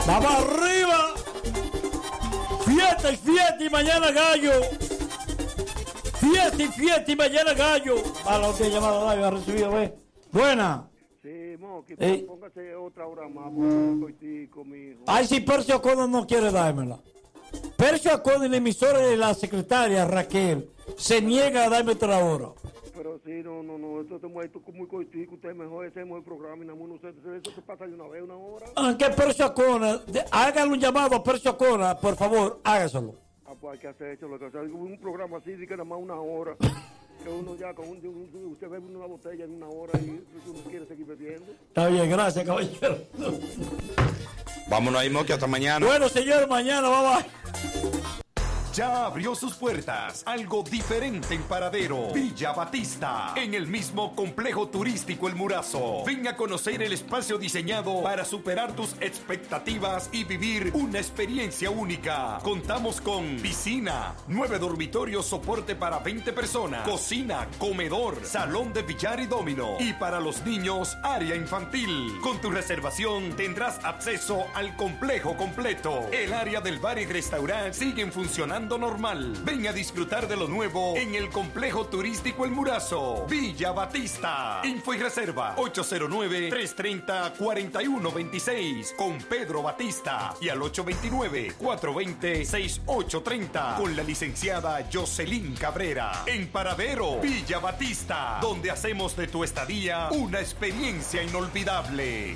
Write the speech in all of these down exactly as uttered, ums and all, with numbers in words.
Vamos arriba. Fiesta y fiesta y mañana gallo. Fiesta y fiesta y mañana gallo. A la otra llamada la ha recibido, ¿ves? Buena. Sí, Moqui, eh. póngase otra hora más, porque mijo. Ay, si Percio Acosta no quiere dármela. Percio Acosta, el emisor de la secretaria Raquel, se niega a darme otra hora. Pero sí, no, no, no, esto es muy, muy cortico, usted mejor hacemos el programa y nada más, no sé, eso se pasa de una vez, una hora. Aunque Percio Acosta, háganle un llamado a Percio Acosta, por favor, hágaselo. Ah, pues hay que hacer eso, lo que hacer un programa así, de que nada más una hora. Que uno ya, con un, un, usted bebe una botella en una hora y uno quiere seguir bebiendo. Está bien, gracias, caballero. Vámonos ahí, Moqui, hasta mañana. Bueno, señor, mañana, bye bye. Ya abrió sus puertas algo diferente en Paradero, Villa Batista, en el mismo complejo turístico El Murazo. Ven a conocer el espacio diseñado para superar tus expectativas y vivir una experiencia única. Contamos con piscina, nueve dormitorios, soporte para veinte personas, cocina, comedor, salón de billar y dominó, y para los niños, área infantil. Con tu reservación tendrás acceso al complejo completo. El área del bar y restaurante siguen funcionando normal. Ven a disfrutar de lo nuevo en el complejo turístico El Murazo, Villa Batista. Info y reserva ocho cero nueve, tres tres cero, cuatro uno dos seis con Pedro Batista y al ocho dos nueve, cuatro dos cero, seis ocho tres cero con la licenciada Jocelyn Cabrera. En Paradero, Villa Batista, donde hacemos de tu estadía una experiencia inolvidable.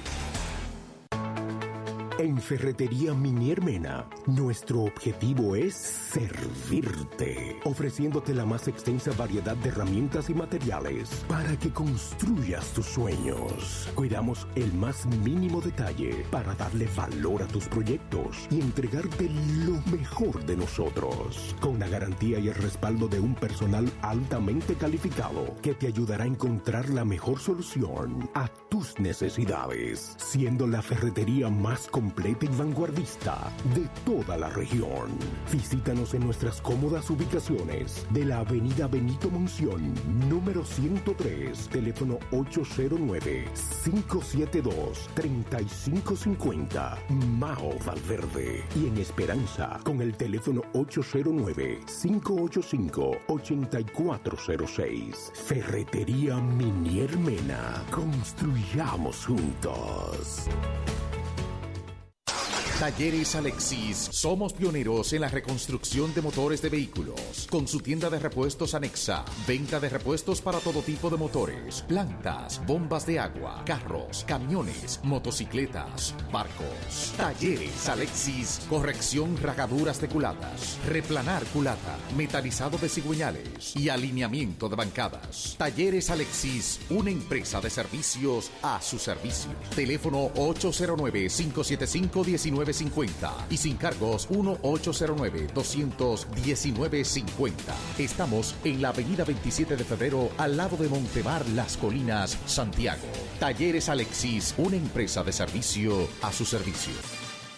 En Ferretería Minier Mena, nuestro objetivo es servirte, ofreciéndote la más extensa variedad de herramientas y materiales para que construyas tus sueños. Cuidamos el más mínimo detalle para darle valor a tus proyectos y entregarte lo mejor de nosotros, con la garantía y el respaldo de un personal altamente calificado que te ayudará a encontrar la mejor solución a tus necesidades, siendo la ferretería más completa completa y vanguardista de toda la región. Visítanos en nuestras cómodas ubicaciones de la avenida Benito Monción, número ciento tres, teléfono ocho cero nueve, cinco siete dos, tres cinco cinco cero, Mao Valverde. Y en Esperanza, con el teléfono ocho cero nueve, cinco ocho cinco, ocho cuatro cero seis. Ferretería Minier Mena. Construyamos juntos. Talleres Alexis. Somos pioneros en la reconstrucción de motores de vehículos. Con su tienda de repuestos anexa. Venta de repuestos para todo tipo de motores. Plantas, bombas de agua, carros, camiones, motocicletas, barcos. Talleres Alexis. Corrección ragaduras de culatas. Replanar culata. Metalizado de cigüeñales. Y alineamiento de bancadas. Talleres Alexis. Una empresa de servicios a su servicio. Teléfono ocho cero nueve, cinco siete cinco, uno nueve cincuenta y sin cargos uno ocho cero nueve, dos uno nueve cincuenta. Estamos en la avenida veintisiete de febrero al lado de Montemar, Las Colinas, Santiago. Talleres Alexis, una empresa de servicio a su servicio.